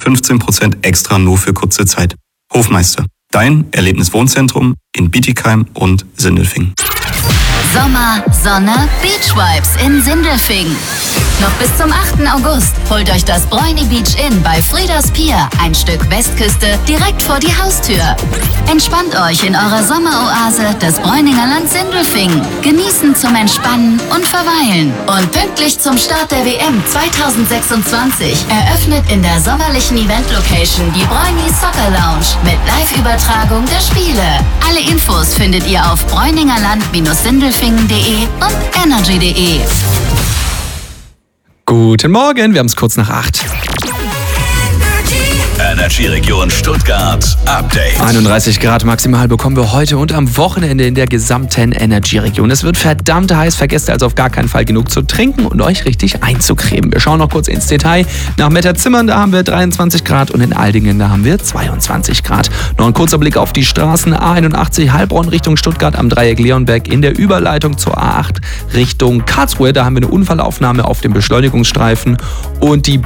15% extra nur für kurze Zeit. Hofmeister, dein Erlebniswohnzentrum in Bietigheim und Sindelfingen. Sommer, Sonne, Beach Vibes in Sindelfingen. Noch bis zum 8. August holt euch das Bräuni Beach Inn bei Frieders Pier, ein Stück Westküste, direkt vor die Haustür. Entspannt euch in eurer Sommeroase des Bräuninger Land Sindelfingen. Genießen zum Entspannen und Verweilen. Und pünktlich zum Start der WM 2026 eröffnet in der sommerlichen Event-Location die Bräuni Soccer Lounge mit Live-Übertragung der Spiele. Alle Infos findet ihr auf bräuningerland-sindelfingen.de und energy.de. Guten Morgen, wir haben es kurz nach 8. Energy-Region Stuttgart Update. 31 Grad maximal bekommen wir heute und am Wochenende in der gesamten Energy-Region. Es wird verdammt heiß, vergesst also auf gar keinen Fall genug zu trinken und euch richtig einzucremen. Wir schauen noch kurz ins Detail. Nach Metterzimmern, da haben wir 23 Grad und in Aldingen, da haben wir 22 Grad. Noch ein kurzer Blick auf die Straßen. A81 Heilbronn Richtung Stuttgart am Dreieck Leonberg in der Überleitung zur A8 Richtung Karlsruhe. Da haben wir eine Unfallaufnahme auf dem Beschleunigungsstreifen und die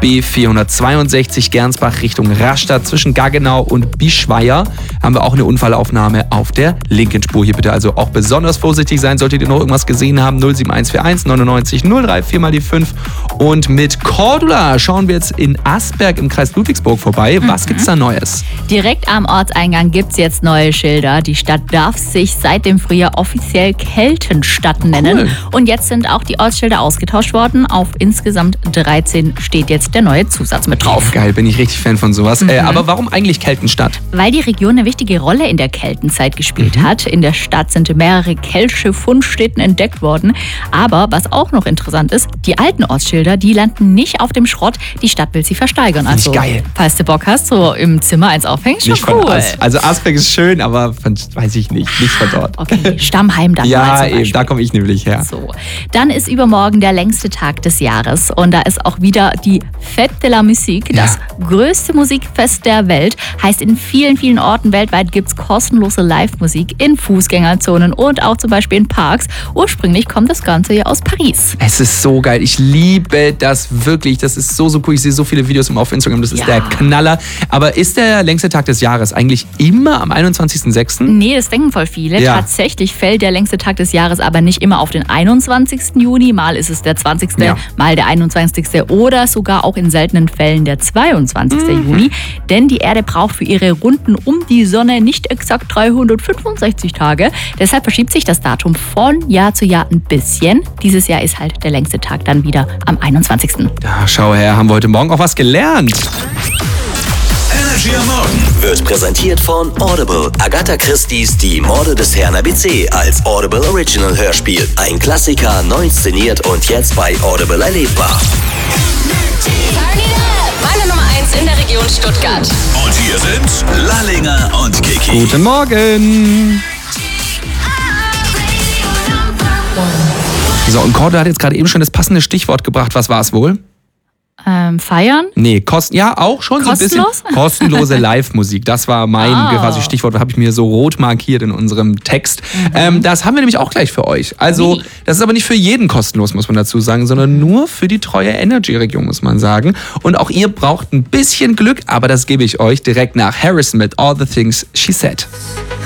B462 Gernsbach Richtung Rastatt zwischen Gaggenau und Bischweier haben wir auch eine Unfallaufnahme auf der linken Spur. Hier bitte also auch besonders vorsichtig sein, solltet ihr noch irgendwas gesehen haben. 07141 99 03 4 mal die 5. Und mit Cordula schauen wir jetzt in Asberg im Kreis Ludwigsburg vorbei. Was gibt's da Neues? Direkt am Ortseingang gibt's jetzt neue Schilder. Die Stadt darf sich seit dem Frühjahr offiziell Keltenstadt nennen. Cool. Und jetzt sind auch die Ortsschilder ausgetauscht worden. Auf insgesamt 13 steht jetzt der neue Zusatz mit drauf. Geil, bin ich richtig Fan von sowas. Aber warum eigentlich Keltenstadt? Weil die Region eine wichtige Rolle in der Keltenzeit gespielt hat. In der Stadt sind mehrere keltische Fundstätten entdeckt worden. Aber was auch noch interessant ist, die alten Ortsschilder, die landen nicht auf dem Schrott. Die Stadt will sie versteigern. Find ich Also, geil. falls du Bock hast, so im Zimmer eins aufhängen, schon Nicht cool. von also Asberg ist schön, aber weiß ich nicht von dort. Okay, Stammheim dann mal Ja, zum eben, Beispiel. da komme ich nämlich her. So, dann ist übermorgen der längste Tag des Jahres und da ist auch wieder die Fête de la Musique, das größte Musikfest der Welt. Heißt, in vielen, vielen Orten weltweit gibt es kostenlose Live-Musik in Fußgängerzonen und auch zum Beispiel in Parks. Ursprünglich kommt das Ganze ja aus Paris. Es ist so geil. Ich liebe das wirklich. Das ist so cool. Ich sehe so viele Videos immer auf Instagram. Das ist Ja. der Knaller. Aber ist der längste Tag des Jahres eigentlich immer am 21.06.? Nee, das denken voll viele. Ja. Tatsächlich fällt der längste Tag des Jahres aber nicht immer auf den 21. Juni. Mal ist es der 20., Ja. mal der 21. oder sogar auch in seltenen Fällen der 22. Juni. Denn die Erde braucht für ihre Runden um die Sonne nicht exakt 365 Tage. Deshalb verschiebt sich das Datum von Jahr zu Jahr ein bisschen. Dieses Jahr ist halt der längste Tag dann wieder am 21. Ja, schau her, haben wir heute Morgen auch was gelernt. Energy am Morgen wird präsentiert von Audible. Agatha Christie's Die Morde des Herrn ABC als Audible Original Hörspiel. Ein Klassiker, neu inszeniert und jetzt bei Audible erlebbar. Meine Nummer 1 in der Region Stuttgart. Und hier sind Lallinger und Kiki. Guten Morgen. So, und Cordula hat jetzt gerade eben schon das passende Stichwort gebracht. Was war es wohl? Feiern? Nee, ja, auch schon Kostenlos? so ein bisschen. Kostenlose Live-Musik. Das war mein quasi Stichwort. Das habe ich mir so rot markiert in unserem Text. Das haben wir nämlich auch gleich für euch. Also, das ist aber nicht für jeden kostenlos, muss man dazu sagen, sondern nur für die treue Energy-Region, muss man sagen. Und auch ihr braucht ein bisschen Glück, aber das gebe ich euch direkt nach Harrison mit All the Things She Said.